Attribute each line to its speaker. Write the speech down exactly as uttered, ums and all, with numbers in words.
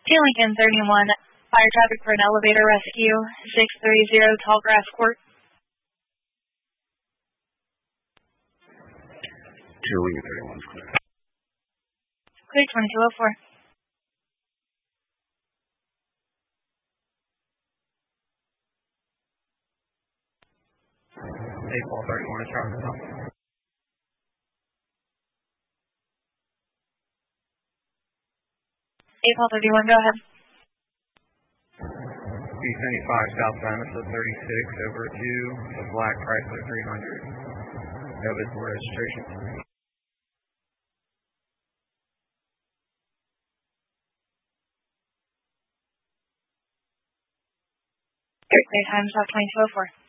Speaker 1: Two Lincoln thirty-one, fire traffic for an elevator rescue, six three zero Tallgrass Court.
Speaker 2: Two Lincoln thirty-one, clear.
Speaker 1: Clear twenty-two oh four.
Speaker 3: April thirty-one is Charlotte.
Speaker 1: April thirty-one, go ahead.
Speaker 3: B seventy-five southbound, it's a thirty-six over two, the black Chrysler three hundred. No visible registration.
Speaker 1: Clear times off twenty-two oh four.